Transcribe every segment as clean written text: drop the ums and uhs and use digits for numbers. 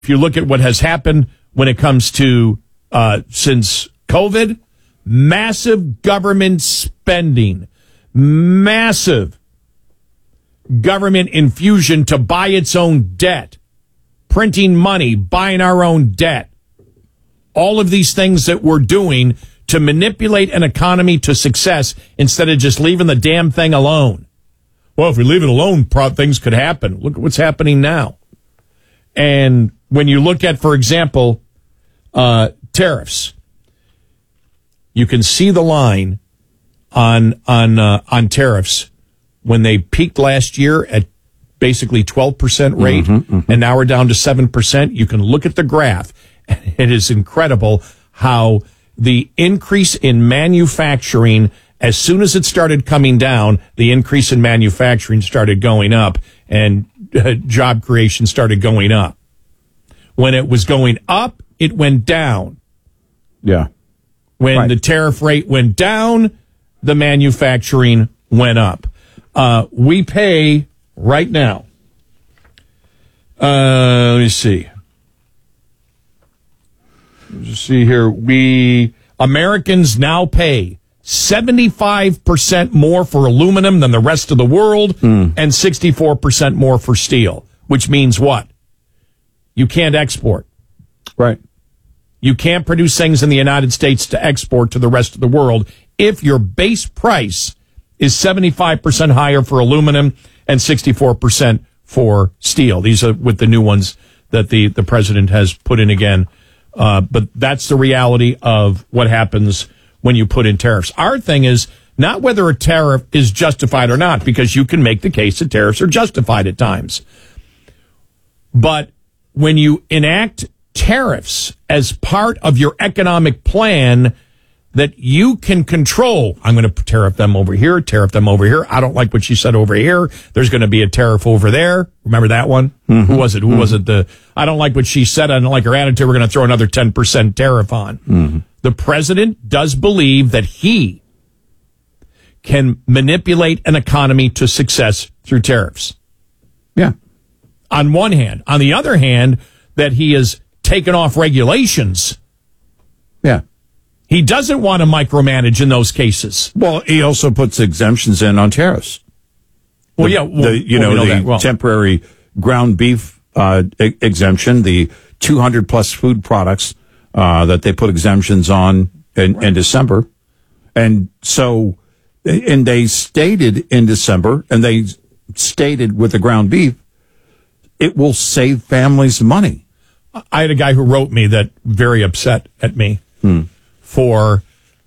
if you look at what has happened when it comes to since COVID, massive government spending, massive government infusion to buy its own debt, printing money, buying our own debt. All of these things that we're doing to manipulate an economy to success instead of just leaving the damn thing alone. Well, if we leave it alone, things could happen. Look at what's happening now. And when you look at, for example, tariffs, you can see the line on tariffs when they peaked last year at basically 12% rate, and now we're down to 7%. You can look at the graph. It is incredible how the increase in manufacturing, as soon as it started coming down, the increase in manufacturing started going up, and job creation started going up. When it was going up, it went down. Yeah. When the tariff rate went down, the manufacturing went up. We pay right now. Let me see. Let's see here. Americans now pay 75% more for aluminum than the rest of the world, and 64% more for steel, which means what? You can't export. Right. You can't produce things in the United States to export to the rest of the world if your base price is 75% higher for aluminum and 64% for steel. These are with the new ones that the president has put in again. But that's the reality of what happens when you put in tariffs. Our thing is not whether a tariff is justified or not, because you can make the case that tariffs are justified at times. But when you enact tariffs as part of your economic plan that you can control, I'm going to tariff them over here, tariff them over here. I don't like what she said over here. There's going to be a tariff over there. Remember that one? Who was it? Who was it? I don't like what she said. I don't like her attitude. We're going to throw another 10% tariff on. The president does believe that he can manipulate an economy to success through tariffs. Yeah. On one hand. On the other hand, that he has taken off regulations. Yeah. He doesn't want to micromanage in those cases. Well, he also puts exemptions in on tariffs. Well, the temporary ground beef exemption, the 200 plus food products that they put exemptions on in December. And so, and they stated in December, and they stated with the ground beef, it will save families money. I had a guy who wrote me that very upset at me for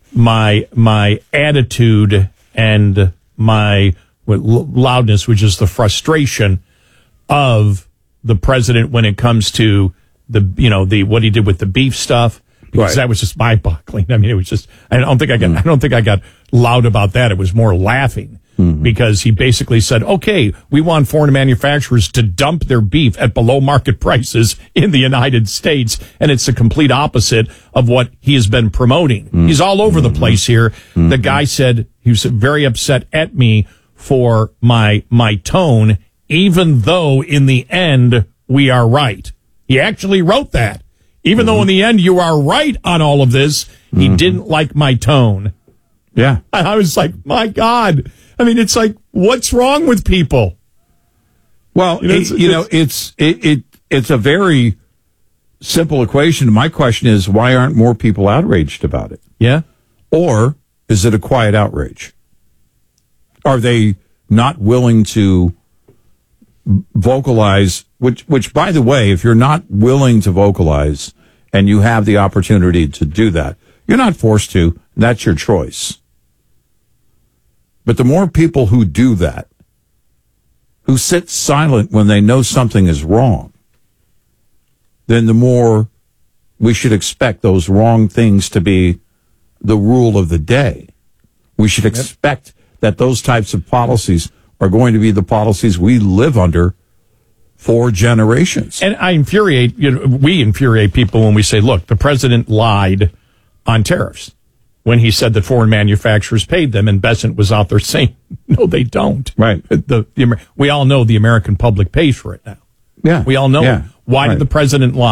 my attitude and my loudness, which is the frustration of the president when it comes to the what he did with the beef stuff, because that was just mind-boggling. I mean, it was just I don't think I got loud about that. It was more laughing. Because he basically said, okay, we want foreign manufacturers to dump their beef at below market prices in the United States. And it's the complete opposite of what he has been promoting. He's all over the place here. The guy said he was very upset at me for my tone, even though in the end we are right. He actually wrote that. Even though in the end you are right on all of this, he didn't like my tone. Yeah. And I was like, my God. I mean, it's like, what's wrong with people? Well, it's a very simple equation. My question is, why aren't more people outraged about it? Yeah. Or is it a quiet outrage? Are they not willing to vocalize, which by the way, if you're not willing to vocalize and you have the opportunity to do that, you're not forced to. That's your choice. But the more people who do that, who sit silent when they know something is wrong, then the more we should expect those wrong things to be the rule of the day. We should expect that those types of policies are going to be the policies we live under for generations. And we infuriate people when we say, look, the president lied on tariffs when he said that foreign manufacturers paid them, and Bessent was out there saying, no, they don't. Right. We all know the American public pays for it now. Yeah. We all know. Yeah. Why Right. did the president lie?